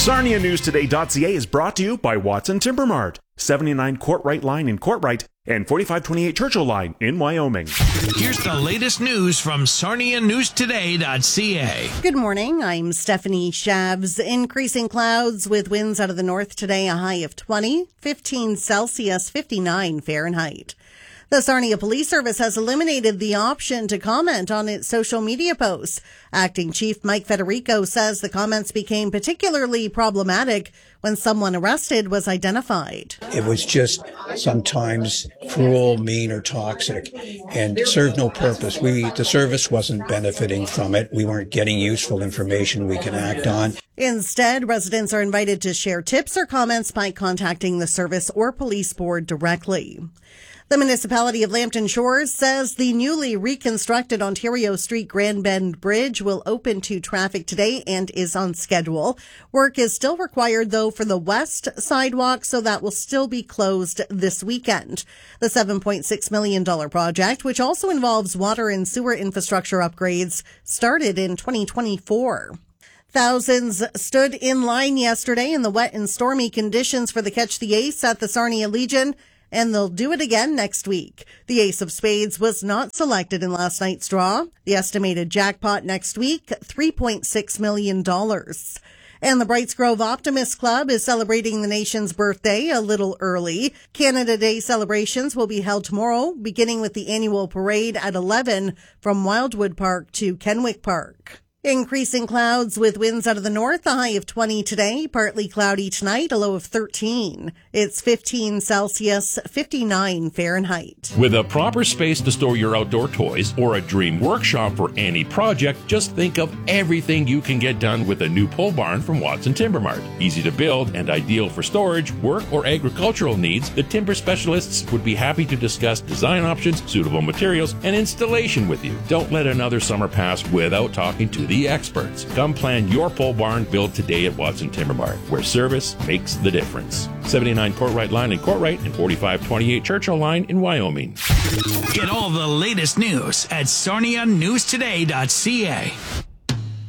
SarniaNewsToday.ca is brought to you by Watson Timber Mart, 79 Courtright Line in Courtright, and 4528 Churchill Line in Wyoming. Here's the latest news from SarniaNewsToday.ca. Good morning. I'm Stephanie Shavs. Increasing clouds with winds out of the north today, a high of 20, 15 Celsius, 59 Fahrenheit. The Sarnia Police Service has eliminated the option to comment on its social media posts. Acting Chief Mike Federico says the comments became particularly problematic when someone arrested was identified. It was just sometimes cruel, mean, or toxic, and it served no purpose. The service wasn't benefiting from it. We weren't getting useful information we can act on. Instead, residents are invited to share tips or comments by contacting the service or police board directly. The municipality of Lambton Shores says the newly reconstructed Ontario Street Grand Bend Bridge will open to traffic today and is on schedule. Work is still required, though, for the west sidewalk, so that will still be closed this weekend. The $7.6 million project, which also involves water and sewer infrastructure upgrades, started in 2024. Thousands stood in line yesterday in the wet and stormy conditions for the Catch the Ace at the Sarnia Legion, and they'll do it again next week. The Ace of Spades was not selected in last night's draw. The estimated jackpot next week, $3.6 million. And the Brights Grove Optimist Club is celebrating the nation's birthday a little early. Canada Day celebrations will be held tomorrow, beginning with the annual parade at 11 from Wildwood Park to Kenwick Park. Increasing clouds with winds out of the north, a high of 20 today, partly cloudy tonight, a low of 13. It's 15 Celsius, 59 Fahrenheit. With a proper space to store your outdoor toys or a dream workshop for any project, just think of everything you can get done with a new pole barn from Watson Timber Mart. Easy to build and ideal for storage, work, or agricultural needs, the timber specialists would be happy to discuss design options, suitable materials, and installation with you. Don't let another summer pass without talking to the experts. Come plan your pole barn build today at Watson Timber Mart, where service makes the difference. 79 Courtright Line in Courtright and 4528 Churchill Line in Wyoming. Get all the latest news at SarniaNewsToday.ca.